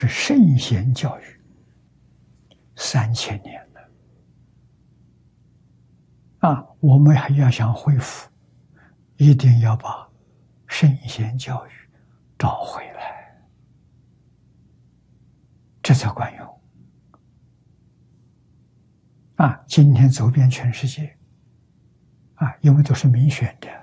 是圣贤教育3000年了我们还要想恢复，一定要把圣贤教育找回来，这才管用今天走遍全世界因为都是民选的，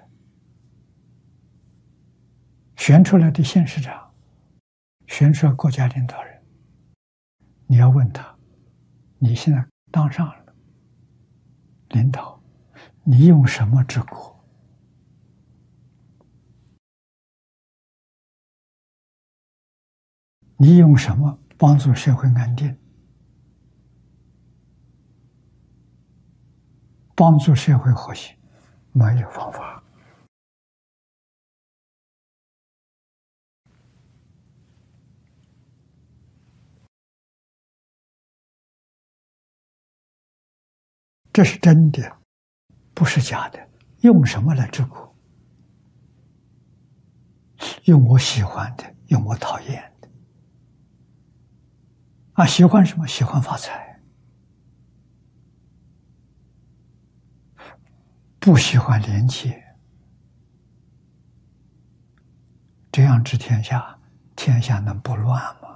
选出来的县市长，选出来国家领导人，你要问他，你现在当上了领导，你用什么治国？你用什么帮助社会安定？帮助社会和谐？没有方法。这是真的，不是假的。用什么来治国？用我喜欢的，用我讨厌的。喜欢什么？喜欢发财，不喜欢廉洁。这样治天下，天下能不乱吗？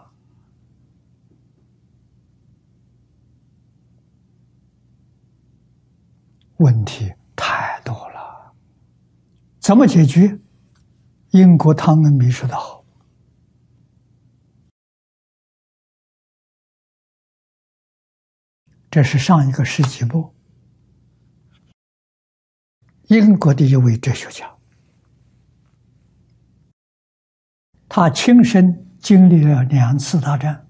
问题太多了，怎么解决？英国汤恩比说得好，这是上一个世纪末英国的一位哲学家，他亲身经历了2次大战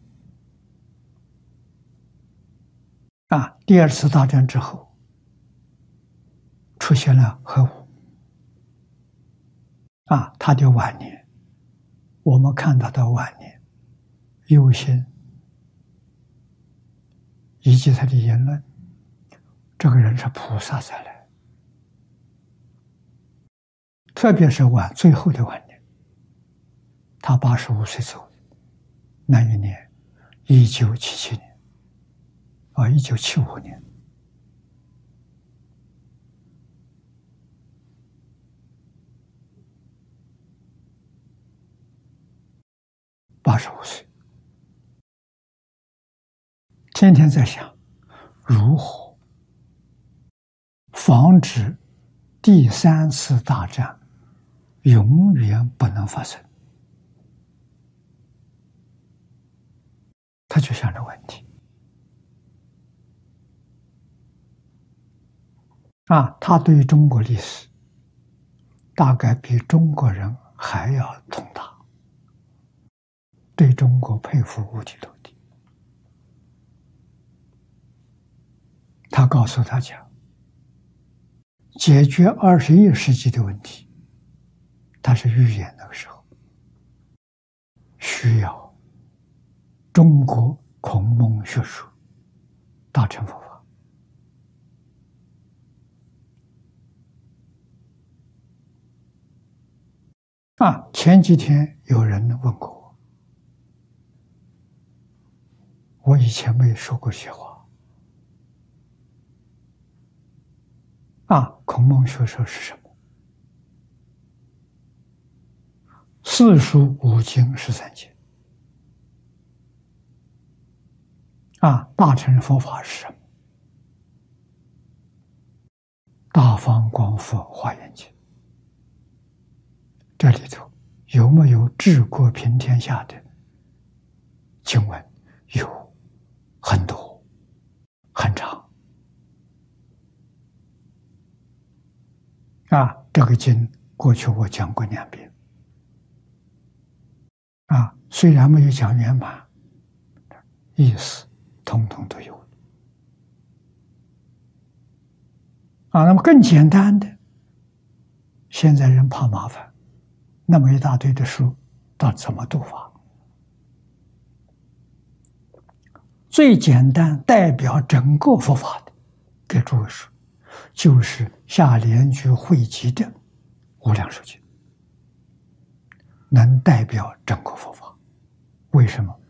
第2次大战之后出现了核武他的晚年，我们看到的晚年忧心以及他的言论，这个人是菩萨再来，特别是最后的晚年，他85岁走的，那一年1977年1975年。85岁，天天在想如何防止第3次大战永远不能发生。他就想这问题他对于中国历史大概比中国人还要通达，对中国佩服五体投地。他告诉大家，解决21世纪的问题，他是预言那个时候需要中国孔孟学术大乘佛法。前几天有人问过我以前没说过这些话孔孟学说是什么？四书五经13经大乘佛法是什么？大方广佛华严经。这里头有没有治国平天下的经文？有，很多，很长这个经过去我讲过2遍虽然没有讲圆满，意思统统都有那么更简单的，现在人怕麻烦，那么一大堆的书到底怎么读法？最简单代表整个佛法的，给诸位说，就是下联句汇集的《无量寿经》，能代表整个佛法。为什么？